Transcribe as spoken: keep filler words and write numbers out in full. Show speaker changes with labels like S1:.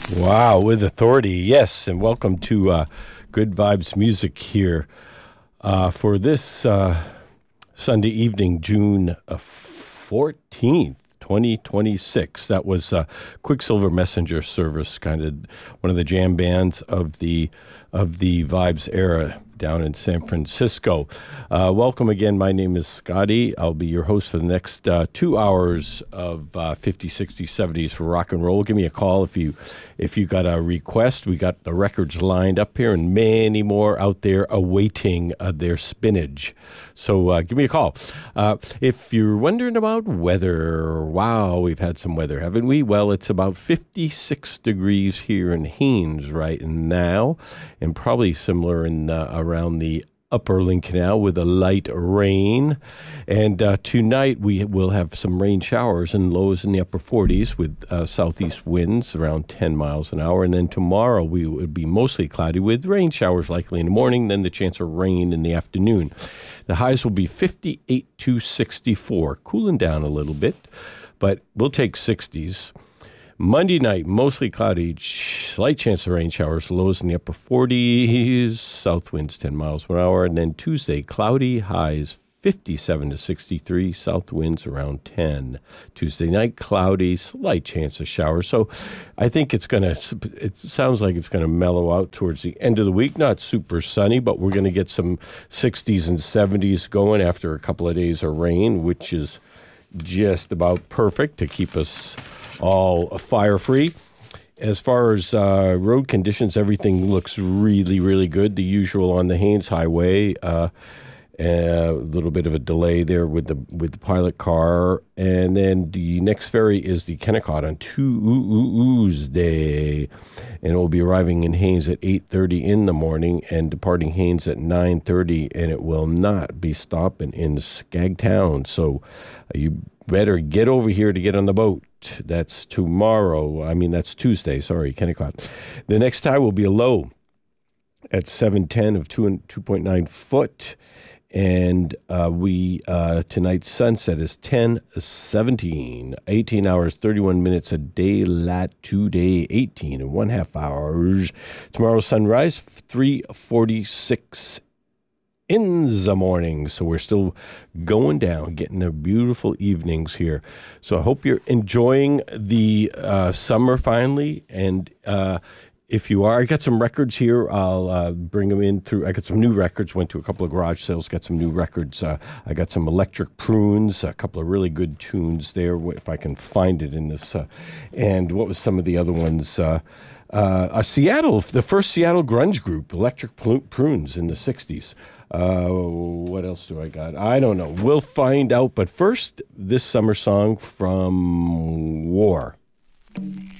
S1: Wow, with authority, yes, and welcome to uh, Good Vibes Music here uh, for this uh, Sunday evening, June uh, fourteenth, twenty twenty-six. That was uh, Quicksilver Messenger Service, kind of one of the jam bands of the of the Vibes era down in San Francisco. Uh, welcome again. My name is Scotty. I'll be your host for the next uh, two hours of uh, fifties, sixties, seventies for rock and roll. Give me a call if you if you got a request. We got the records lined up here and many more out there awaiting uh, their spinach. So uh, give me a call. Uh, if you're wondering about weather, wow, we've had some weather, haven't we? Well, it's about fifty-six degrees here in Haines right now, and probably similar in uh, around the Upper Link Canal with a light rain. And uh, tonight we will have some rain showers and lows in the upper forties with uh, southeast winds around ten miles an hour. And then tomorrow we would be mostly cloudy with rain showers likely in the morning, then the chance of rain in the afternoon. The highs will be fifty-eight to sixty-four, cooling down a little bit, but we'll take sixties. Monday night, mostly cloudy, slight chance of rain showers, lows in the upper forties, south winds ten miles per hour. And then Tuesday, cloudy, highs fifty-seven to sixty-three, south winds around ten. Tuesday night, cloudy, slight chance of showers. So I think it's going to, it sounds like it's going to mellow out towards the end of the week. Not super sunny, but we're going to get some sixties and seventies going after a couple of days of rain, which is just about perfect to keep us all fire free. As far as uh, road conditions, everything looks really, really good. The usual on the Haines Highway. Uh, a little bit of a delay there with the with the pilot car. And then the next ferry is the Kennecott on Tuesday. And it will be arriving in Haines at eight thirty in the morning and departing Haines at nine thirty. And it will not be stopping in Skagtown. So uh, you better get over here to get on the boat. That's tomorrow. I mean, that's Tuesday. Sorry, Kennecott. The next tide will be a low at seven ten of two and two point nine foot. And uh, we uh, tonight's sunset is ten seventeen, eighteen hours, thirty-one minutes a day, lat today, eighteen and one half hours. Tomorrow's sunrise, three forty-six in the morning. So we're still going down, getting the beautiful evenings here. So I hope you're enjoying the uh, summer finally. And uh, if you are, I got some records here. I'll uh, bring them in through. I got some new records. Went to a couple of garage sales. Got some new records. Uh, I got some Electric Prunes. A couple of really good tunes there, if I can find it in this. Uh, and what was some of the other ones? Uh, uh, a Seattle, the first Seattle grunge group, Electric Prunes in the sixties. Uh, what else do I got? I don't know. We'll find out. But first, this summer song from War.